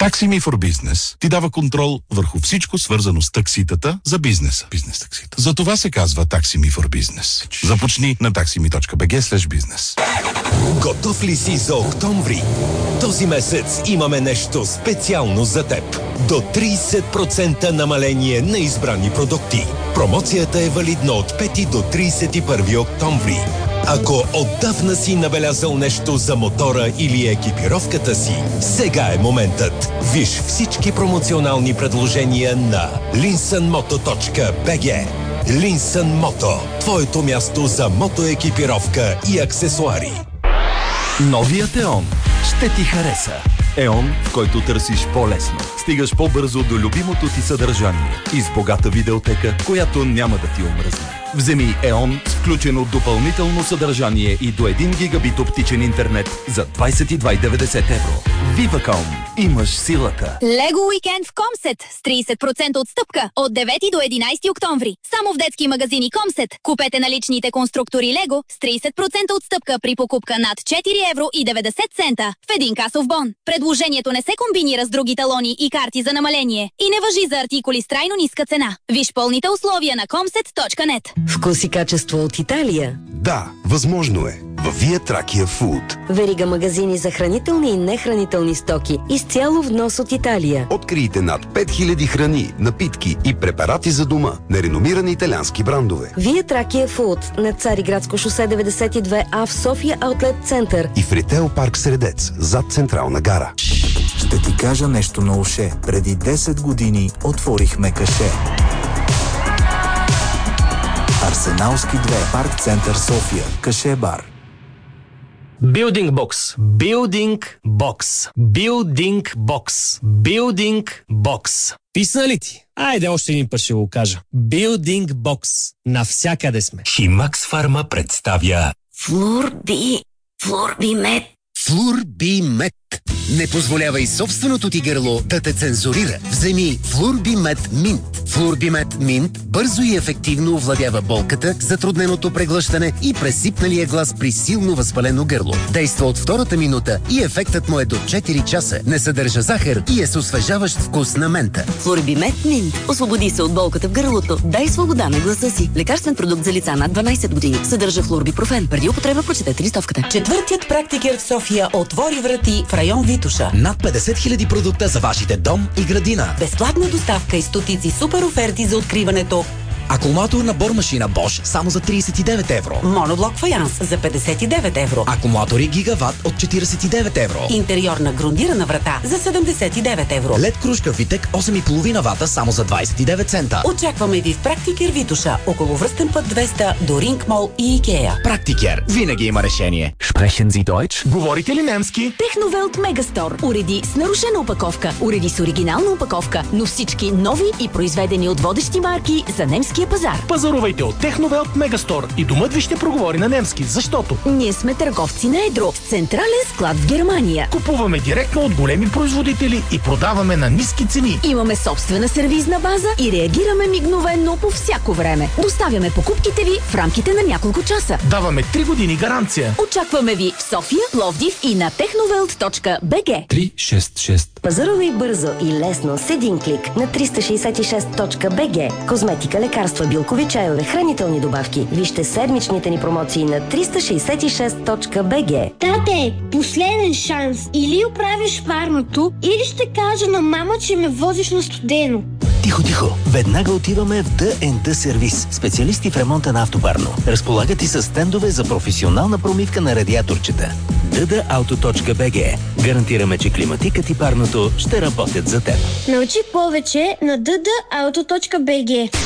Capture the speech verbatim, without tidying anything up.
TaxiMe for Business ти дава контрол върху всичко свързано с такситата за бизнеса. Бизнес таксита. За това се казва TaxiMe for Business. Започни на taxime.bg слеш бизнес. Готов ли си за октомври? Този месец имаме нещо специално за теб. До трийсет процента намаление на избрани продукти. Промоцията е валидна от пети до трийсет и първи октомври. Ако отдавна си набелязал нещо за мотора или екипировката си, сега е моментът. Виж всички промоционални предложения на линсън-мото точка би джи. Linsen Moto. Твоето място за мотоекипировка и аксесуари. Новият Еон ще ти хареса. Еон, в който търсиш по-лесно. Стигаш по-бързо до любимото ти съдържание и с богата видеотека, която няма да ти омръзне. Вземи Еон с включено допълнително съдържание и до един гигабит оптичен интернет за двайсет и два цяло и деветдесет евро. Viva.com. Имаш силата. Лего уикенд в Комсет с трийсет процента отстъпка от девети до единайсети октомври. Само в детски магазини Комсет. Купете наличните конструктори Лего с трийсет процента отстъпка при покупка над четири евро и деветдесет цента в един касов бон. Предложението не се комбинира с други талони и карти за намаление и не важи за артикули с трайно ниска цена. Виж пълните условия на комсет точка нет. Вкус и качество от Италия? Да, възможно е. Във Via Trachia Food. Верига магазини за хранителни и нехранителни стоки. Изцяло внос от Италия. Открийте над пет хиляди храни, напитки и препарати за дома на реномирани италиански брандове. Via Trachia Food на Цариградско шосе деветдесет и две А в София Аутлет Център. И в Ритейл парк Средец, зад Централна гара. Ще ти кажа нещо на уше. Преди десет години отворихме каше. Арсеналски две, парк Център София, каше бар. Building Box. Building Box. Building Box. Building Box. Писна ли ти? Айде още един път ще го кажа. Building Box. Навсякъде сме. Химакс Фарма представя Флурби. Флурби мед. Флурби мед. Не позволявай собственото ти гърло да те цензурира. Вземи Флурби мед Минт. Флурби мед Минт бързо и ефективно овладява болката, затрудненото преглъщане и пресипналия глас при силно възпалено гърло. Действа от втората минута и ефектът му е до четири часа. Не съдържа захар и е с освежаващ вкус на мента. Флурби мед Минт. Освободи се от болката в гърлото. Дай свобода на гласа си. Лекарствен продукт за лица над дванайсет години. Съдържа флурбипрофен. Преди употреба прочетете листовката. Четвъртият практикер в София отвори врати в район Витуша. Над петдесет хиляди продукта за вашите дом и градина. Безплатна доставка и стотици супер оферти за откриването. Акумулаторна бормашина Bosch само за трийсет и девет евро. Моноблок фаянс за петдесет и девет евро. Акумулатори Гигават от четирийсет и девет евро. Интериорна грундирана врата за седемдесет и девет евро. Лед кружка Витек осем и половина вата само за двайсет и девет цента. Очакваме ви в Практикер Витуша, около връстен път двеста до Ринг Мол и Икея. Практикер. Винаги има решение. Sprechen Sie Deutsch? Говорите ли немски? Техновелт Мегастор. Уреди с нарушена опаковка, уреди с оригинална опаковка, но всички нови и произведени от водещи марки за немския пазар. Пазарувайте от Техновелт Мегастор и домът ви ще проговори на немски, защото ние сме търговци на едро с централен склад в Германия. Купуваме директно от големи производители и продаваме на ниски цени. Имаме собствена сервизна база и реагираме мигновенно по всяко време. Доставяме покупките ви в рамките на няколко часа. Даваме три години гаранция. Очакваме ви в София, Пловдив и на техновелт точка би джи. три шест шест. Пазарувай бързо и лесно с един клик на триста шейсет и шест точка би джи. Козметика, лекарства, билкови чайове, хранителни добавки. Вижте седмичните ни промоции на триста шейсет и шест точка би джи. Тате, последен шанс. Или оправиш парното, или ще кажа на мама, че ме возиш на студено. Тихо, тихо! Веднага отиваме в Ди енд Ди сервис. Специалисти в ремонта на автопарно. Разполагат и с стендове за професионална промивка на радиаторчета. ди ди ауто точка би джи. Гарантираме, че климатикът и парното ще работят за теб. Научи повече на ди ди ауто точка би джи.